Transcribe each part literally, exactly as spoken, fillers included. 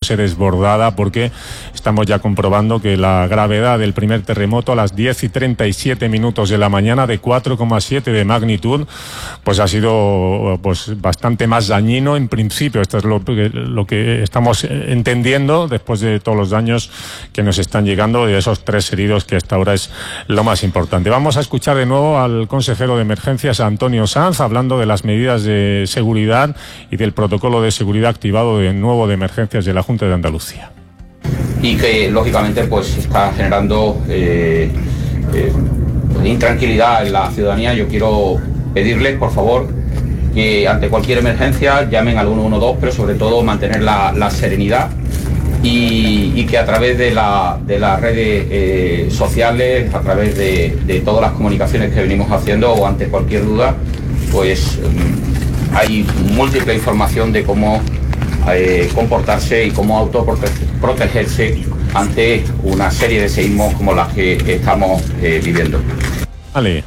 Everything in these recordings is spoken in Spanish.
viéndose desbordada, porque estamos ya comprobando que la gravedad del primer terremoto a las diez y treinta y siete minutos de la mañana, de cuatro coma siete de magnitud, pues ha sido pues bastante más dañino en principio. Esto es lo que, lo que estamos entendiendo después de todos los daños que nos están llegando y de esos tres heridos, que hasta ahora es lo más importante. Vamos a escuchar de nuevo al consejero de emergencias, Antonio Sanz, hablando de las medidas de seguridad y del protocolo de seguridad activado de nuevo de emergencias de la Junta de Andalucía. Y que lógicamente pues está generando eh, eh, intranquilidad en la ciudadanía. Yo quiero pedirles, por favor, que ante cualquier emergencia llamen al uno uno dos, pero sobre todo mantener la, la serenidad y, y que a través de, la, de las redes eh, sociales, a través de, de todas las comunicaciones que venimos haciendo o ante cualquier duda, pues eh, hay múltiple información de cómo eh, comportarse y cómo autoprotegerse ante una serie de seísmos como las que estamos eh, viviendo. Vale.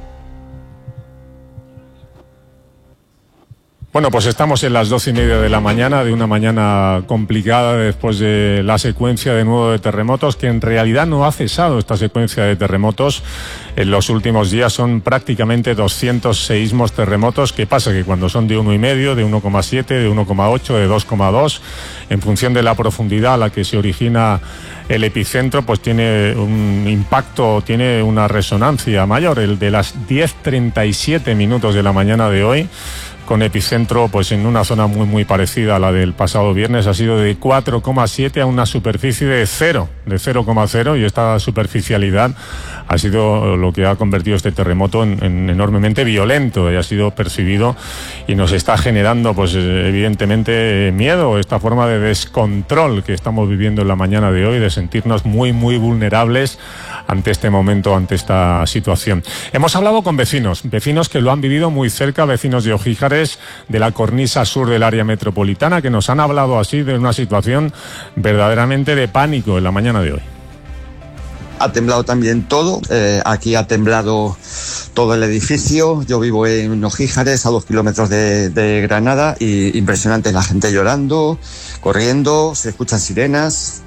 Bueno, pues estamos en las doce y media de la mañana, de una mañana complicada después de la secuencia de nuevo de terremotos, que en realidad no ha cesado esta secuencia de terremotos. En los últimos días son prácticamente doscientos seísmos terremotos. ¿Qué pasa? Que cuando son de uno y medio, de uno coma siete, de uno coma ocho, de dos coma dos, en función de la profundidad a la que se origina el epicentro, pues tiene un impacto, tiene una resonancia mayor. El de las diez treinta y siete minutos de la mañana de hoy, con epicentro pues en una zona muy muy parecida a la del pasado viernes, ha sido de cuatro coma siete a una superficie de cero, de cero coma cero, y esta superficialidad ha sido lo que ha convertido este terremoto en, en enormemente violento, y ha sido percibido y nos está generando pues evidentemente miedo, esta forma de descontrol que estamos viviendo en la mañana de hoy, de sentirnos muy muy vulnerables ante este momento, ante esta situación. Hemos hablado con vecinos, vecinos que lo han vivido muy cerca, vecinos de Ojíjares, de la cornisa sur del área metropolitana, que nos han hablado así de una situación verdaderamente de pánico en la mañana de hoy. Ha temblado también todo, eh, aquí ha temblado todo el edificio. Yo vivo en Ojíjares, a dos kilómetros de, de Granada, y impresionante, la gente llorando, corriendo, se escuchan sirenas.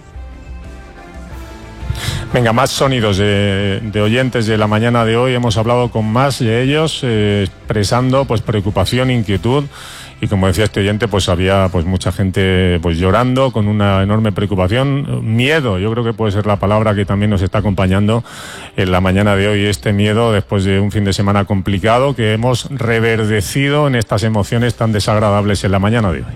Venga, más sonidos de, de oyentes de la mañana de hoy. Hemos hablado con más de ellos, eh, expresando pues preocupación, inquietud, y como decía este oyente, pues había pues mucha gente pues llorando, con una enorme preocupación, miedo. Yo creo que puede ser la palabra que también nos está acompañando en la mañana de hoy, este miedo después de un fin de semana complicado, que hemos reverdecido en estas emociones tan desagradables en la mañana de hoy.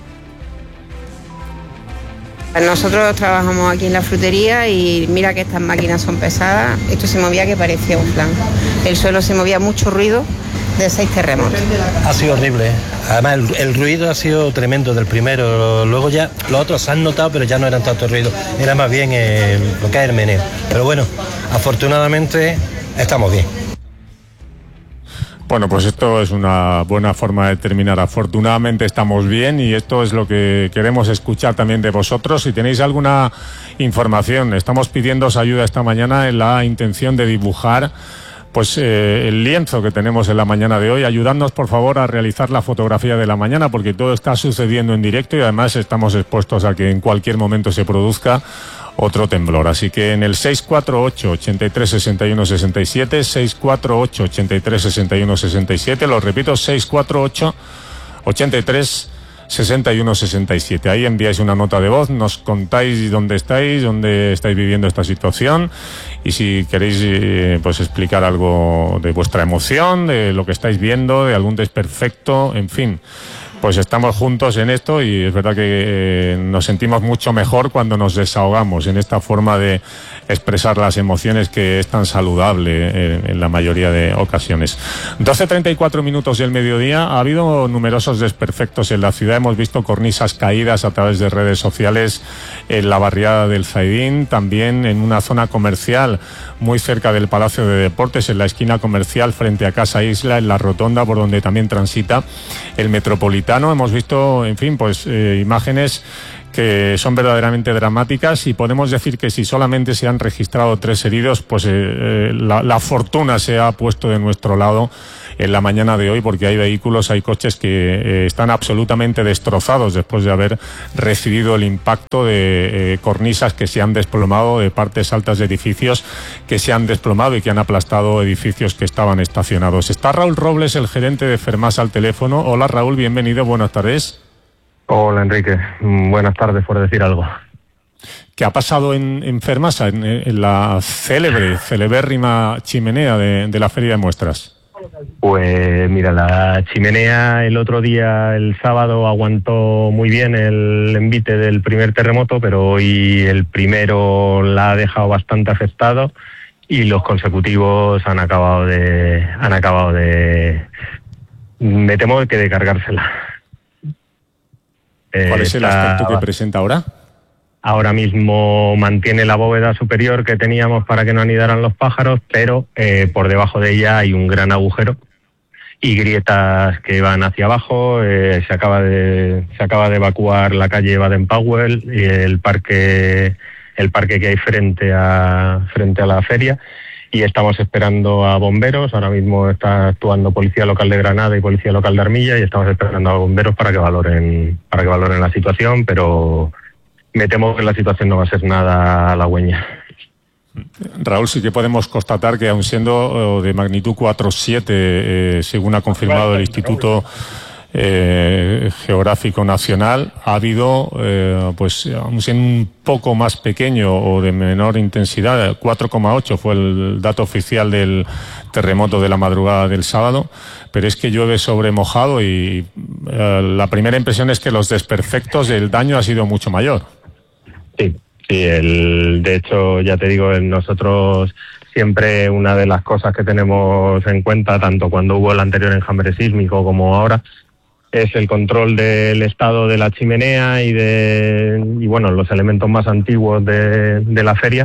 Nosotros trabajamos aquí en la frutería y mira que estas máquinas son pesadas. Esto se movía que parecía un plan. El suelo se movía, mucho ruido, de seis terremotos. Ha sido horrible. Además el, el ruido ha sido tremendo del primero. Luego ya los otros se han notado, pero ya no eran tanto ruido. Era más bien eh, lo que es el meneo. Pero bueno, afortunadamente estamos bien. Bueno, pues esto es una buena forma de terminar. Afortunadamente estamos bien, y esto es lo que queremos escuchar también de vosotros. Si tenéis alguna información, estamos pidiéndoos ayuda esta mañana en la intención de dibujar pues eh, el lienzo que tenemos en la mañana de hoy. Ayudadnos por favor a realizar la fotografía de la mañana, porque todo está sucediendo en directo y además estamos expuestos a que en cualquier momento se produzca otro temblor. Así que en el seis cuatro ocho, ochenta y tres, sesenta y uno, sesenta y siete, seis cuatro ocho, ochenta y tres, sesenta y uno, sesenta y siete, lo repito, seis cuatro ocho, ochenta y tres, sesenta y uno, sesenta y siete. Ahí enviáis una nota de voz, nos contáis dónde estáis, dónde estáis viviendo esta situación, y si queréis eh, pues explicar algo de vuestra emoción, de lo que estáis viendo, de algún desperfecto, en fin. Pues estamos juntos en esto, y es verdad que eh, nos sentimos mucho mejor cuando nos desahogamos en esta forma de expresar las emociones, que es tan saludable en, en la mayoría de ocasiones. doce treinta y cuatro minutos del mediodía. Ha habido numerosos desperfectos en la ciudad. Hemos visto cornisas caídas a través de redes sociales en la barriada del Zaidín, también en una zona comercial muy cerca del Palacio de Deportes, en la esquina comercial frente a Casa Isla, en la rotonda por donde también transita el Metropolitano. Hemos visto, en fin, pues eh, imágenes que son verdaderamente dramáticas, y podemos decir que si solamente se han registrado tres heridos, pues eh, eh, la, la fortuna se ha puesto de nuestro lado en la mañana de hoy, porque hay vehículos, hay coches que eh, están absolutamente destrozados después de haber recibido el impacto de eh, cornisas que se han desplomado, de partes altas de edificios que se han desplomado y que han aplastado edificios que estaban estacionados. Está Raúl Robles, el gerente de Fermasa, al teléfono. Hola Raúl, bienvenido, buenas tardes. Hola Enrique, buenas tardes, por decir algo. ¿Qué ha pasado en, en Fermasa, en, en la célebre, celebérrima chimenea de, de la Feria de Muestras? Pues mira, la chimenea el otro día, el sábado, aguantó muy bien el envite del primer terremoto, pero hoy el primero la ha dejado bastante afectado y los consecutivos han acabado de, han acabado de, me temo que de cargársela. ¿Cuál es el aspecto que presenta ahora? Ahora mismo mantiene la bóveda superior que teníamos para que no anidaran los pájaros, pero eh, por debajo de ella hay un gran agujero y grietas que van hacia abajo. Eh, se acaba de se acaba de evacuar la calle Baden-Powell y el parque el parque que hay frente a frente a la feria, y estamos esperando a bomberos. Ahora mismo está actuando Policía Local de Granada y Policía Local de Armilla, y estamos esperando a bomberos para que valoren para que valoren la situación, pero me temo que la situación no va a ser nada halagüeña. Raúl, sí que podemos constatar que aun siendo de magnitud cuatro coma siete, eh, según ha confirmado el Instituto eh, Geográfico Nacional, ha habido, eh, pues aun siendo un poco más pequeño o de menor intensidad, cuatro coma ocho fue el dato oficial del terremoto de la madrugada del sábado, pero es que llueve sobre mojado y eh, la primera impresión es que los desperfectos, el daño ha sido mucho mayor. Sí, sí, el, de hecho, ya te digo, nosotros siempre una de las cosas que tenemos en cuenta, tanto cuando hubo el anterior enjambre sísmico como ahora, es el control del estado de la chimenea y de y bueno los elementos más antiguos de, de la feria.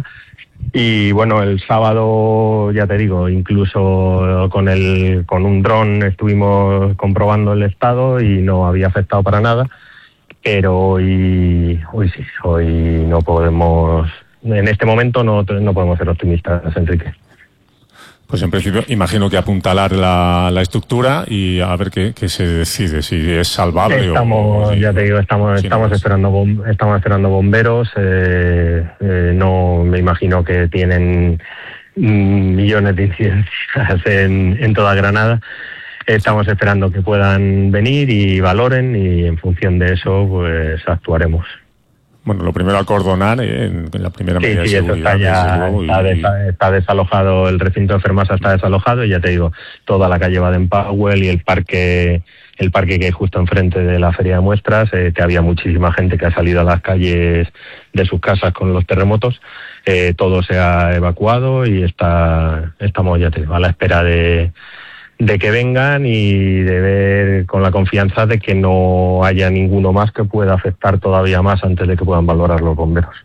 Y bueno, el sábado, ya te digo, incluso con el con un dron estuvimos comprobando el estado y no había afectado para nada. Pero hoy, hoy sí, hoy no podemos, en este momento no, no podemos ser optimistas, Enrique. Pues en principio imagino que apuntalar la, la estructura y a ver qué, qué se decide, si es salvable estamos, o... Ya te digo, estamos, si estamos, no esperando, bom, estamos esperando bomberos, eh, eh, no me imagino que tienen millones de incidencias en, en toda Granada. Estamos esperando que puedan venir y valoren, y en función de eso pues actuaremos. Bueno, lo primero acordonar eh, en, en la primera sí, medida sí, de seguridad. Está, ya, luego, está, y... desa, está desalojado, el recinto de Fermasa está desalojado, y ya te digo, toda la calle Baden-Powell y el parque el parque que hay justo enfrente de la Feria de Muestras, eh, que había muchísima gente que ha salido a las calles de sus casas con los terremotos, eh, todo se ha evacuado y está estamos, ya te digo, a la espera de de que vengan y de ver, con la confianza de que no haya ninguno más que pueda afectar todavía más antes de que puedan valorar los bomberos.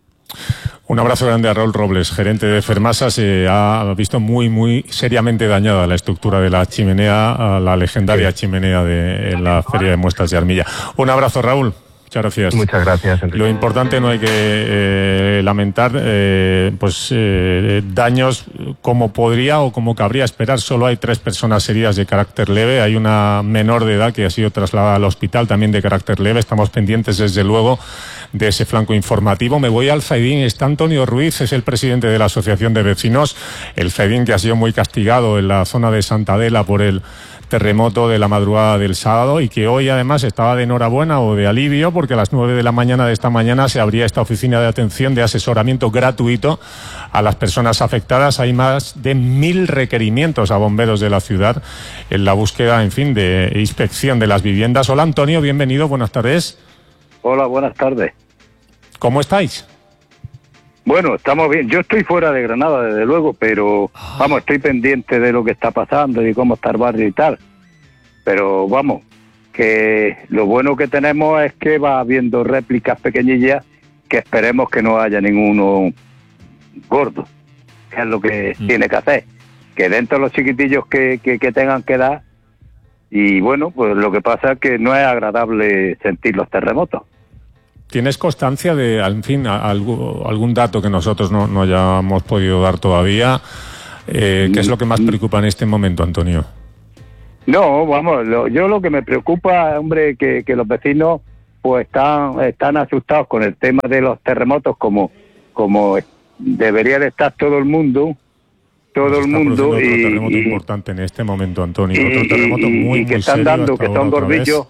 Un abrazo grande a Raúl Robles, gerente de Fermasa. Se ha visto muy, muy seriamente dañada la estructura de la chimenea, la legendaria chimenea de la Feria de Muestras de Armilla. Un abrazo, Raúl. Muchas gracias. Muchas gracias, Enrique. Lo importante, no hay que eh, lamentar eh, pues eh, daños como podría o como cabría esperar. Solo hay tres personas heridas de carácter leve. Hay una menor de edad que ha sido trasladada al hospital, también de carácter leve. Estamos pendientes, desde luego, de ese flanco informativo. Me voy al Zaidín. Está Antonio Ruiz, es el presidente de la Asociación de Vecinos. El Zaidín, que ha sido muy castigado en la zona de Santa Adela por el terremoto de la madrugada del sábado, y que hoy además estaba de enhorabuena o de alivio, porque a las nueve de la mañana de esta mañana se abría esta oficina de atención de asesoramiento gratuito a las personas afectadas. Hay más de mil requerimientos a bomberos de la ciudad en la búsqueda, en fin, de inspección de las viviendas. Hola Antonio, bienvenido, buenas tardes. Hola, buenas tardes. ¿Cómo estáis? Bueno, estamos bien. Yo estoy fuera de Granada, desde luego, pero vamos, estoy pendiente de lo que está pasando y cómo está el barrio y tal. Pero vamos, que lo bueno que tenemos es que va habiendo réplicas pequeñillas, que esperemos que no haya ninguno gordo, que es lo que mm. tiene que hacer. Que dentro de los chiquitillos que, que, que tengan que dar. Y bueno, pues lo que pasa es que no es agradable sentir los terremotos. ¿Tienes constancia de, en fin, algún, algún dato que nosotros no, no hayamos podido dar todavía? Eh, ¿Qué es lo que más preocupa en este momento, Antonio? No, vamos, lo, yo lo que me preocupa, hombre, que, que los vecinos pues están están asustados con el tema de los terremotos, como como debería de estar todo el mundo, todo Nos el está mundo produciendo y, otro terremoto y, importante en este momento, Antonio, y, otro terremoto y- muy y que muy están serio dando, hasta que ahora son otra vez. gorbillos,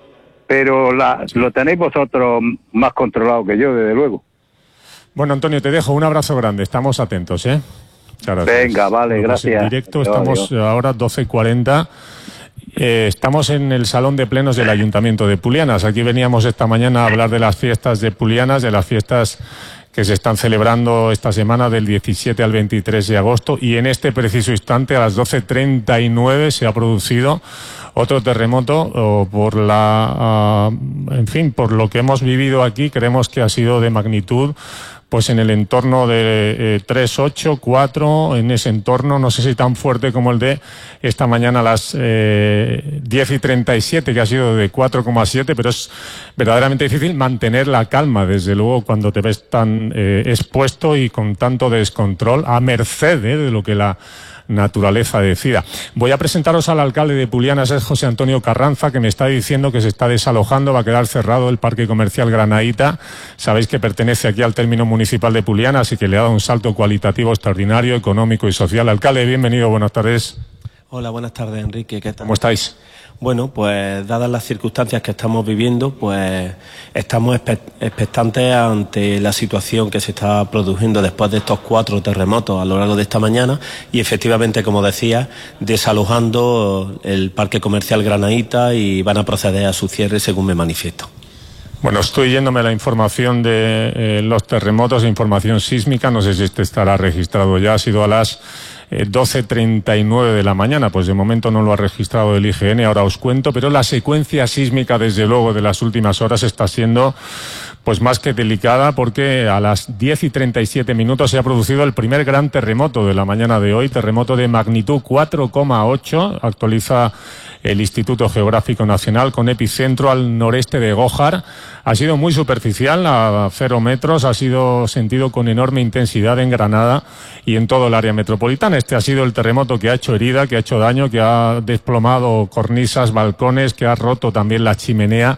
pero la, Sí. lo tenéis vosotros más controlado que yo, desde luego. Bueno, Antonio, te dejo un abrazo grande. Estamos atentos, ¿eh? Muchas gracias. Venga, vale, Bueno, pues en gracias. directo Adiós, estamos adiós. ahora doce y cuarenta. Eh, estamos en el Salón de Plenos del Ayuntamiento de Pulianas. Aquí veníamos esta mañana a hablar de las fiestas de Pulianas, de las fiestas que se están celebrando esta semana del diecisiete al veintitrés de agosto, y en este preciso instante a las doce treinta y nueve se ha producido otro terremoto o por la, uh, en fin, por lo que hemos vivido aquí, creemos que ha sido de magnitud pues en el entorno de eh, tres, ocho, cuatro, en ese entorno, no sé si tan fuerte como el de esta mañana a las eh, diez y treinta y siete, que ha sido de cuatro coma siete, pero es verdaderamente difícil mantener la calma, desde luego, cuando te ves tan eh, expuesto y con tanto descontrol, a merced eh, de lo que la naturaleza decida. Voy a presentaros al alcalde de Pulianas, es José Antonio Carranza, que me está diciendo que se está desalojando, va a quedar cerrado el parque comercial Granaíta. Sabéis que pertenece aquí al término municipal de Pulianas y que le ha dado un salto cualitativo extraordinario, económico y social. Alcalde, bienvenido, buenas tardes. Hola, buenas tardes, Enrique. ¿Qué tal? ¿Cómo estáis? Bueno, pues dadas las circunstancias que estamos viviendo, pues estamos expectantes ante la situación que se está produciendo después de estos cuatro terremotos a lo largo de esta mañana y efectivamente, como decía, desalojando el parque comercial Granaíta y van a proceder a su cierre según me manifiesto. Bueno, estoy yéndome la información de eh, los terremotos, información sísmica, no sé si este estará registrado ya, ha sido a las eh, doce treinta y nueve de la mañana, pues de momento no lo ha registrado el I G N, ahora os cuento, pero la secuencia sísmica, desde luego, de las últimas horas está siendo pues más que delicada, porque a las diez y treinta y siete minutos se ha producido el primer gran terremoto de la mañana de hoy, terremoto de magnitud cuatro coma ocho, actualiza el Instituto Geográfico Nacional, con epicentro al noreste de Gójar. Ha sido muy superficial, a cero metros, ha sido sentido con enorme intensidad en Granada y en todo el área metropolitana. Este ha sido el terremoto que ha hecho herida, que ha hecho daño, que ha desplomado cornisas, balcones, que ha roto también la chimenea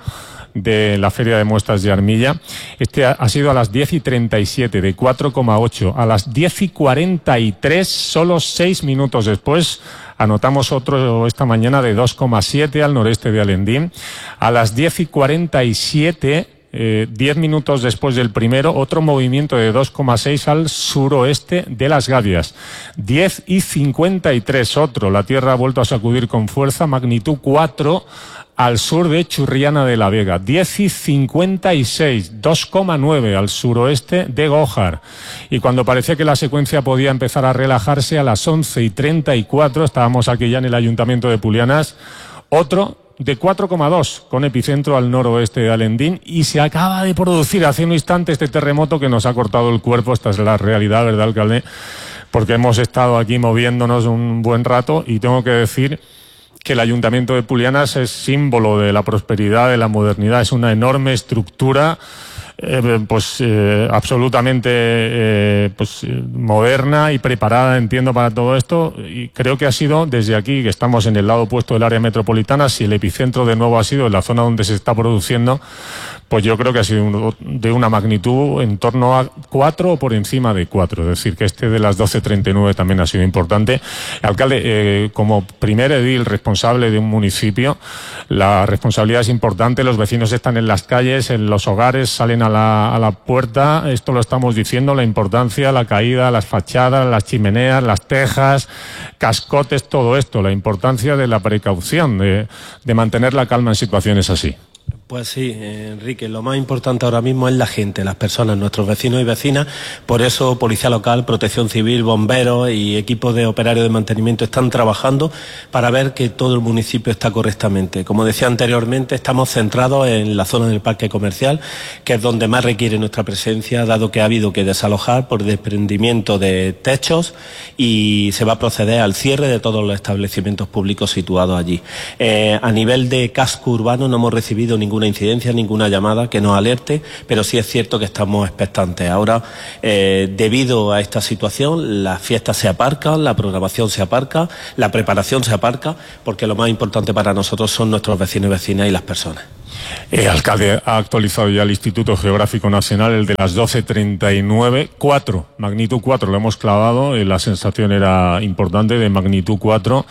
de la Feria de Muestras de Armilla. Este ha, ha sido a las diez y treinta y siete, de cuatro coma ocho. A las diez y cuarenta y tres, solo seis minutos después, anotamos otro esta mañana de dos coma siete al noreste de Alendín. A las diez y cuarenta y siete, eh, diez minutos después del primero, otro movimiento de dos coma seis al suroeste de Las Gavias. diez y cincuenta y tres, otro. La tierra ha vuelto a sacudir con fuerza, magnitud cuatro, al sur de Churriana de la Vega. diez y cincuenta y seis, dos coma nueve al suroeste de Gójar. Y cuando parecía que la secuencia podía empezar a relajarse, a las once y treinta y cuatro, estábamos aquí ya en el Ayuntamiento de Pulianas, otro de cuatro coma dos, con epicentro al noroeste de Alendín, y se acaba de producir hace un instante este terremoto que nos ha cortado el cuerpo. Esta es la realidad, ¿verdad, alcalde? Porque hemos estado aquí moviéndonos un buen rato y tengo que decir que el Ayuntamiento de Pulianas es símbolo de la prosperidad, de la modernidad, es una enorme estructura eh, pues eh, absolutamente eh, pues eh, moderna y preparada, entiendo, para todo esto, y creo que ha sido desde aquí, que estamos en el lado opuesto del área metropolitana, si el epicentro de nuevo ha sido en la zona donde se está produciendo, pues yo creo que ha sido de una magnitud en torno a cuatro o por encima de cuatro. Es decir, que este de las doce treinta y nueve también ha sido importante. Alcalde, eh, como primer edil responsable de un municipio, la responsabilidad es importante. Los vecinos están en las calles, en los hogares, salen a la, a la puerta. Esto lo estamos diciendo, la importancia, la caída, las fachadas, las chimeneas, las tejas, cascotes, todo esto, la importancia de la precaución, de, de mantener la calma en situaciones así. Pues sí, eh, Enrique, lo más importante ahora mismo es la gente, las personas, nuestros vecinos y vecinas. Por eso Policía Local, Protección Civil, bomberos y equipos de operarios de mantenimiento están trabajando para ver que todo el municipio está correctamente. Como decía anteriormente, estamos centrados en la zona del parque comercial, que es donde más requiere nuestra presencia, dado que ha habido que desalojar por desprendimiento de techos y se va a proceder al cierre de todos los establecimientos públicos situados allí. Eh, a nivel de casco urbano no hemos recibido ningún ninguna incidencia, ninguna llamada que nos alerte, pero sí es cierto que estamos expectantes. Ahora, eh, debido a esta situación, las fiestas se aparcan, la programación se aparca, la preparación se aparca, porque lo más importante para nosotros son nuestros vecinos y vecinas y las personas. El alcalde ha actualizado ya el Instituto Geográfico Nacional, el de las doce treinta y nueve, cuatro, magnitud cuatro, lo hemos clavado, eh, la sensación era importante, de magnitud cuatro,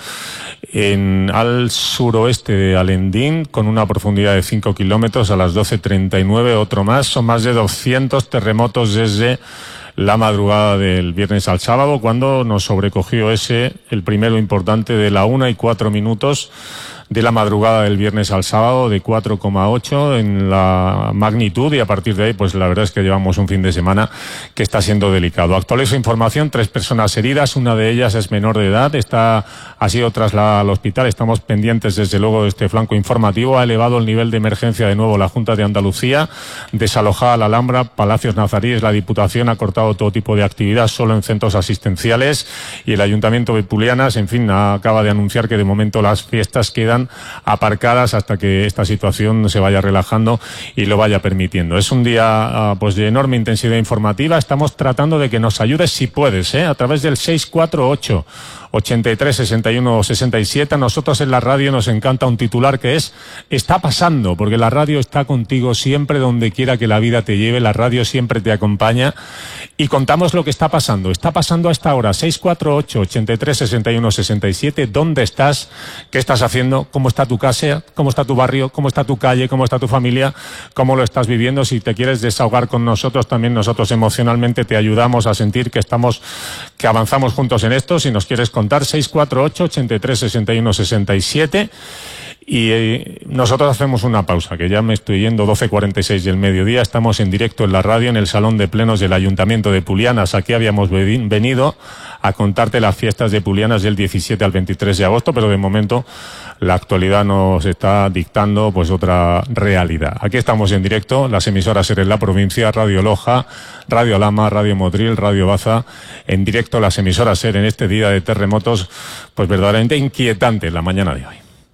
en, al suroeste de Alendín, con una profundidad de cinco kilómetros, a las doce treinta y nueve, otro más, son más de doscientos terremotos desde la madrugada del viernes al sábado, cuando nos sobrecogió ese, el primero importante, de la una y cuatro minutos de la madrugada del viernes al sábado, de cuatro coma ocho en la magnitud, y a partir de ahí, pues la verdad es que llevamos un fin de semana que está siendo delicado. Actualizo información, tres personas heridas, una de ellas es menor de edad, está, ha sido trasladada al hospital, estamos pendientes desde luego de este flanco informativo. Ha elevado el nivel de emergencia de nuevo la Junta de Andalucía, desalojada la Alhambra, Palacios Nazaríes, la Diputación ha cortado todo tipo de actividad solo en centros asistenciales, y el Ayuntamiento de Pulianas, en fin, acaba de anunciar que de momento las fiestas quedan aparcadas hasta que esta situación se vaya relajando y lo vaya permitiendo. Es un día uh, pues de enorme intensidad informativa. Estamos tratando de que nos ayudes si puedes, ¿eh? a través del seis cuatro ocho, ochenta y tres, sesenta y uno, sesenta y siete. A nosotros en la radio nos encanta un titular que es "está pasando", porque la radio está contigo siempre, donde quiera que la vida te lleve. La radio siempre te acompaña y contamos lo que está pasando. Está pasando a esta hora. Seis cuatro ocho, ochenta y tres, sesenta y uno, sesenta y siete. ¿Dónde estás? ¿Qué estás haciendo? ¿Cómo está tu casa? ¿Cómo está tu barrio? ¿Cómo está tu calle? ¿Cómo está tu familia? ¿Cómo lo estás viviendo? Si te quieres desahogar con nosotros, también nosotros emocionalmente te ayudamos a sentir que estamos, que avanzamos juntos en esto. Si nos quieres contar, seis cuatro ocho, ochenta y tres, sesenta y uno, sesenta y siete. Y eh, nosotros hacemos una pausa, que ya me estoy yendo, doce cuarenta y seis del mediodía. Estamos en directo en la radio, en el Salón de Plenos del Ayuntamiento de Pulianas. Aquí habíamos venido a contarte las fiestas de Pulianas del diecisiete al veintitrés de agosto, pero de momento la actualidad nos está dictando pues otra realidad. Aquí estamos en directo, las emisoras en la provincia, Radio Loja, Radio Lama, Radio Motril, Radio Baza, en directo las emisoras ser en este día de terremotos, pues verdaderamente inquietante la mañana de hoy.